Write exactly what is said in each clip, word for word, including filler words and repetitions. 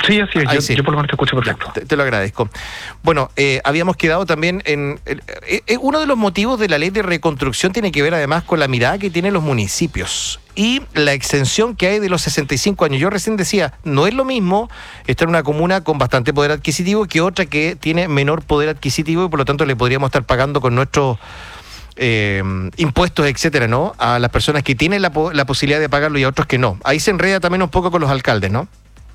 Sí, así es, yo, sí. yo por lo menos te escucho perfecto. Te, te lo agradezco. Bueno, eh, habíamos quedado también en... en eh, uno de los motivos de la ley de reconstrucción tiene que ver además con la mirada que tienen los municipios y la extensión que hay de los sesenta y cinco años. Yo recién decía, no es lo mismo estar en una comuna con bastante poder adquisitivo que otra que tiene menor poder adquisitivo y por lo tanto le podríamos estar pagando con nuestros eh, impuestos, etcétera, ¿no? A las personas que tienen la, la posibilidad de pagarlo y a otros que no. Ahí se enreda también un poco con los alcaldes, ¿no?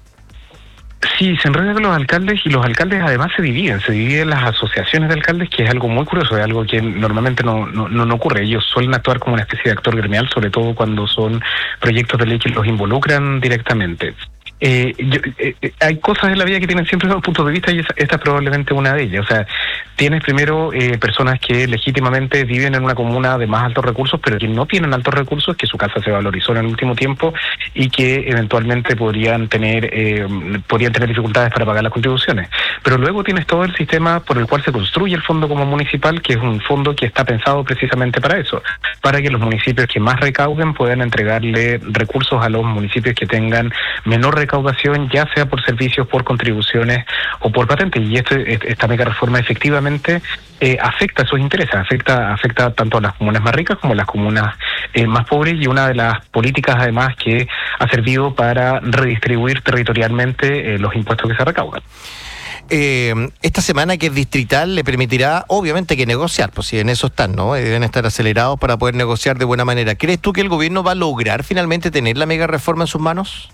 Sí, se enredan con los alcaldes y los alcaldes además se dividen, se dividen las asociaciones de alcaldes, que es algo muy curioso, es algo que normalmente no, no, no ocurre. Ellos suelen actuar como una especie de actor gremial, sobre todo cuando son proyectos de ley que los involucran directamente. Eh, yo, eh, eh, hay cosas en la vida que tienen siempre dos puntos de vista y esa, esta es probablemente una de ellas. O sea, tienes primero eh, personas que legítimamente viven en una comuna de más altos recursos, pero que no tienen altos recursos, que su casa se valorizó en el último tiempo y que eventualmente podrían tener eh, podrían tener dificultades para pagar las contribuciones. Pero luego tienes todo el sistema por el cual se construye el fondo como municipal, que es un fondo que está pensado precisamente para eso, para que los municipios que más recauden puedan entregarle recursos a los municipios que tengan menor recaudación, ya sea por servicios, por contribuciones o por patentes. Y este, esta mega reforma efectivamente eh, afecta esos intereses, afecta afecta tanto a las comunas más ricas como a las comunas eh, más pobres, y una de las políticas además que ha servido para redistribuir territorialmente eh, los impuestos que se recaudan. Eh, esta semana que es distrital le permitirá obviamente que negociar, pues si en eso están, ¿no? Deben estar acelerados para poder negociar de buena manera. ¿Crees tú que el gobierno va a lograr finalmente tener la mega reforma en sus manos?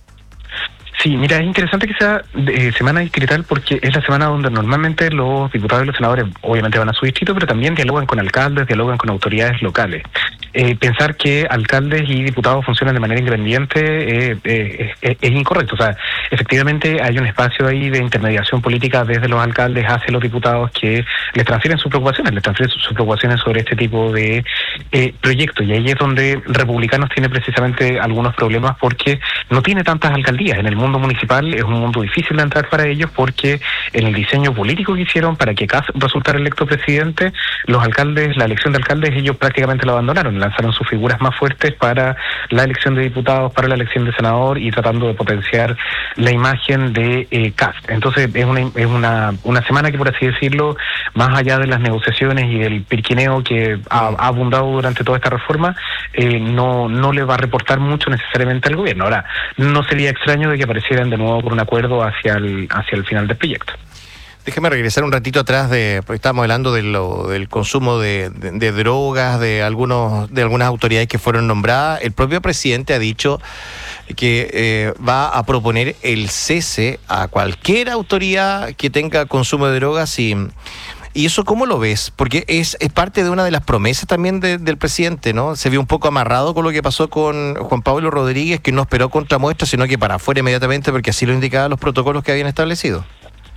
Sí, mira, es interesante que sea eh, semana distrital porque es la semana donde normalmente los diputados y los senadores obviamente van a su distrito, pero también dialogan con alcaldes, dialogan con autoridades locales. Eh, pensar que alcaldes y diputados funcionan de manera independiente eh, eh, es, es incorrecto. O sea, efectivamente hay un espacio ahí de intermediación política desde los alcaldes hacia los diputados que les transfieren sus preocupaciones, les transfieren sus preocupaciones sobre este tipo de eh, proyectos. Y ahí es donde Republicanos tiene precisamente algunos problemas porque no tiene tantas alcaldías. En el mundo municipal es un mundo difícil de entrar para ellos porque en el diseño político que hicieron para que Kast resultara electo presidente, los alcaldes, la elección de alcaldes, ellos prácticamente lo abandonaron, lanzaron sus figuras más fuertes para la elección de diputados, para la elección de senador y tratando de potenciar la imagen de eh, Kast. Entonces es una es una una semana que, por así decirlo, más allá de las negociaciones y del pirquineo que ha, ha abundado durante toda esta reforma, eh, no no le va a reportar mucho necesariamente al gobierno. Ahora, no sería extraño de que aparecieran de nuevo por un acuerdo hacia el hacia el final del proyecto. Déjame regresar un ratito atrás, de porque estábamos hablando de lo, del consumo de, de, de drogas, de algunos de algunas autoridades que fueron nombradas. El propio presidente ha dicho que eh, va a proponer el cese a cualquier autoridad que tenga consumo de drogas. y ¿Y eso cómo lo ves? Porque es, es parte de una de las promesas también de, del presidente, ¿no? Se vio un poco amarrado con lo que pasó con Juan Pablo Rodríguez, que no esperó contramuestra, sino que para afuera inmediatamente, porque así lo indicaban los protocolos que habían establecido.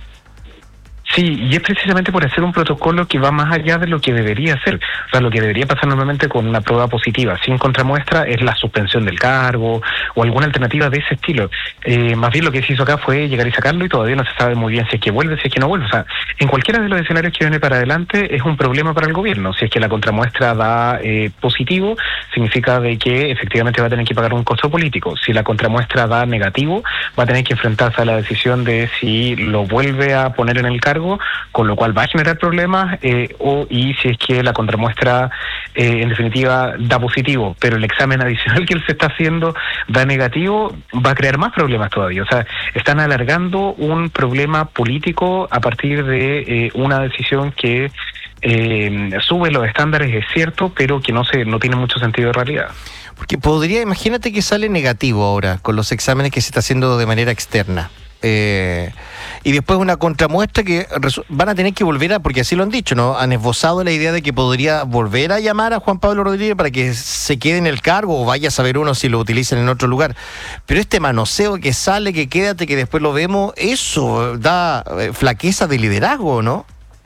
Sí, y es precisamente por hacer un protocolo que va más allá de lo que debería ser. O sea, lo que debería pasar normalmente con una prueba positiva sin contramuestra es la suspensión del cargo o alguna alternativa de ese estilo. Eh, más bien lo que se hizo acá fue llegar y sacarlo y todavía no se sabe muy bien si es que vuelve, si es que no vuelve. O sea, en cualquiera de los escenarios que viene para adelante es un problema para el gobierno. Si es que la contramuestra da eh, positivo, significa de que efectivamente va a tener que pagar un costo político. Si la contramuestra da negativo, va a tener que enfrentarse a la decisión de si lo vuelve a poner en el cargo, con lo cual va a generar problemas, eh, o y si es que la contramuestra eh, en definitiva da positivo, pero el examen adicional que él se está haciendo da negativo, va a crear más problemas todavía. O sea, están alargando un problema político a partir de eh, una decisión que eh, sube los estándares, es cierto, pero que no se no tiene mucho sentido de realidad. Porque podría, imagínate que sale negativo ahora con los exámenes que se está haciendo de manera externa. Eh, y después una contramuestra que resu- van a tener que volver a, porque así lo han dicho, ¿no? Han esbozado la idea de que podría volver a llamar a Juan Pablo Rodríguez para que se quede en el cargo o vaya a saber uno si lo utilizan en otro lugar. Pero este manoseo que sale, que quédate, que después lo vemos, eso da eh, flaqueza de liderazgo, ¿no?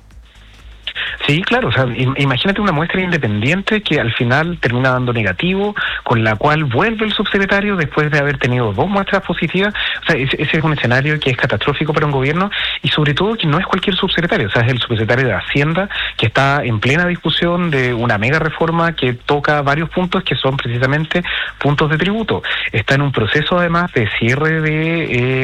Sí, claro, o sea, imagínate una muestra independiente que al final termina dando negativo, con la cual vuelve el subsecretario después de haber tenido dos muestras positivas. O sea, ese, ese es un escenario que es catastrófico para un gobierno y sobre todo que no es cualquier subsecretario, o sea, es el subsecretario de Hacienda que está en plena discusión de una mega reforma que toca varios puntos que son precisamente puntos de tributo. Está en un proceso además de cierre de... Eh,